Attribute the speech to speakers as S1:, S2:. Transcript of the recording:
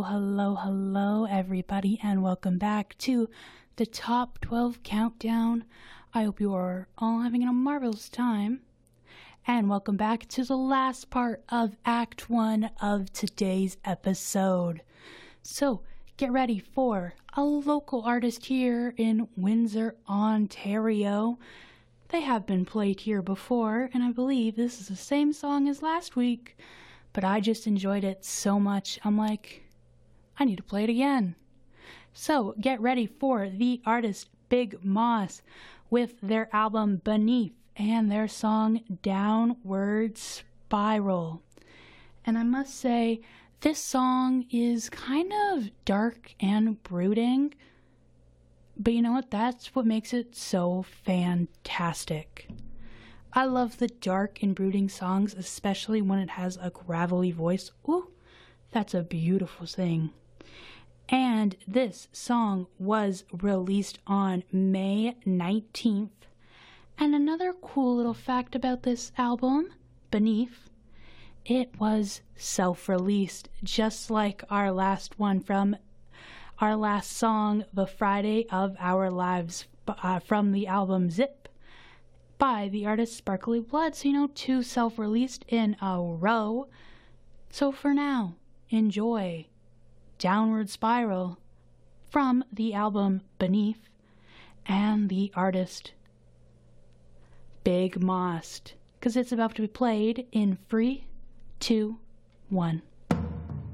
S1: Hello, hello, everybody, and welcome back to the Top 12 Countdown. I hope you are all having a marvelous time. And welcome back to the last part of Act 1 of today's episode. So, get ready for a local artist here in Windsor, Ontario. They have been played here before, and I believe this is the same song as last week. But I just enjoyed it so much, I'm like, I need to play it again. So get ready for the artist Big Moss with their album Beneath and their song Downward Spiral. And I must say, this song is kind of dark and brooding, but you know what? That's what makes it so fantastic. I love the dark and brooding songs, especially when it has a gravelly voice. Ooh, that's a beautiful thing. And this song was released on May 19th. And another cool little fact about this album, Beneath, it was self-released, just like our last one from our last song, The Friday of Our Lives, from the album Zip, by the artist Sparkly Blood. So, two self-released in a row. So for now, enjoy Downward Spiral from the album Beneath and the artist Big Moss, because it's about to be played in 3, 2, 1.